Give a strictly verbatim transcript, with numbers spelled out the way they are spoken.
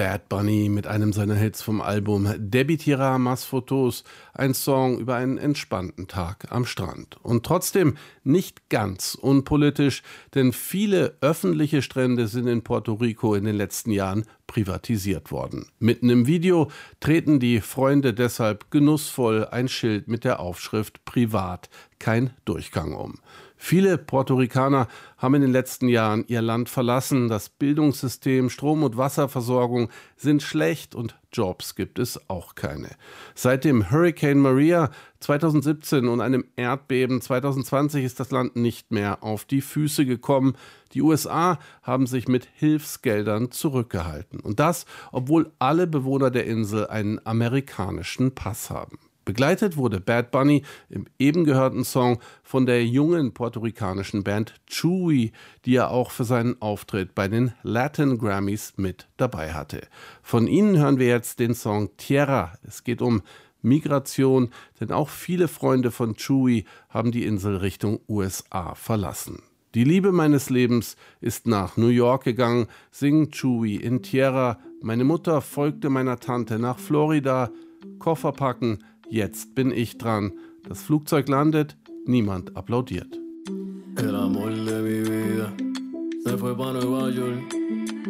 Bad Bunny mit einem seiner Hits vom Album Debbie Tira Más Fotos, ein Song über einen entspannten Tag am Strand. Und trotzdem nicht ganz unpolitisch, denn viele öffentliche Strände sind in Puerto Rico in den letzten Jahren privatisiert worden. Mitten im Video treten die Freunde deshalb genussvoll ein Schild mit der Aufschrift Privat, kein Durchgang um. Viele Puerto Ricaner haben in den letzten Jahren ihr Land verlassen. Das Bildungssystem, Strom- und Wasserversorgung sind schlecht und Jobs gibt es auch keine. Seit dem Hurricane Maria zweitausendsiebzehn und einem Erdbeben zweitausendzwanzig ist das Land nicht mehr auf die Füße gekommen. Die U S A haben sich mit Hilfsgeldern zurückgehalten. Und das, obwohl alle Bewohner der Insel einen amerikanischen Pass haben. Begleitet wurde Bad Bunny im eben gehörten Song von der jungen puerto-ricanischen Band Chewy, die er auch für seinen Auftritt bei den Latin Grammys mit dabei hatte. Von ihnen hören wir jetzt den Song Tierra. Es geht um Migration, denn auch viele Freunde von Chewy haben die Insel Richtung U S A verlassen. Die Liebe meines Lebens ist nach New York gegangen, singt Chewy in Tierra. Meine Mutter folgte meiner Tante nach Florida. Koffer packen, jetzt bin ich dran. Das Flugzeug landet, niemand applaudiert. El amor de mi vida se fue para Nueva York.